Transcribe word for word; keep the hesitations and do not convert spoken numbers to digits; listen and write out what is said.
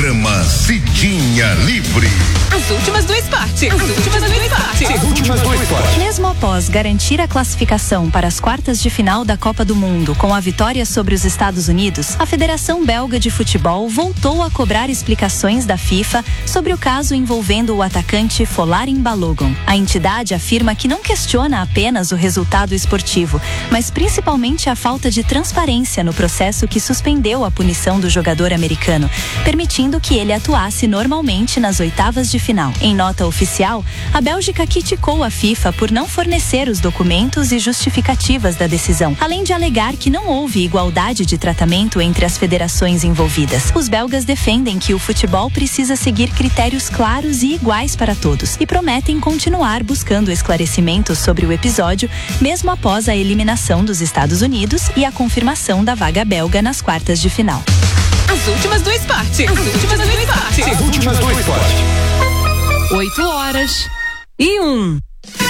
Programa Cidinha Livre. As últimas do esporte. As últimas do esporte. As últimas do esporte. Mesmo após garantir a classificação para as quartas de final da Copa do Mundo com a vitória sobre os Estados Unidos, a Federação Belga de Futebol voltou a cobrar explicações da FIFA sobre o caso envolvendo o atacante Folarin Balogun. A entidade afirma que não questiona apenas o resultado esportivo, mas principalmente a falta de transparência no processo que suspendeu a punição do jogador americano, permitindo que ele atuasse normalmente nas oitavas de final. Em nota oficial, a Bélgica criticou a FIFA por não fornecer os documentos e justificativas da decisão, além de alegar que não houve igualdade de tratamento entre as federações envolvidas. Os belgas defendem que o futebol precisa seguir critérios claros e iguais para todos e prometem continuar buscando esclarecimentos sobre o episódio, mesmo após a eliminação dos Estados Unidos e a confirmação da vaga belga nas quartas de final. As últimas do esporte. As últimas do esporte. As últimas do esporte. Oito horas e um.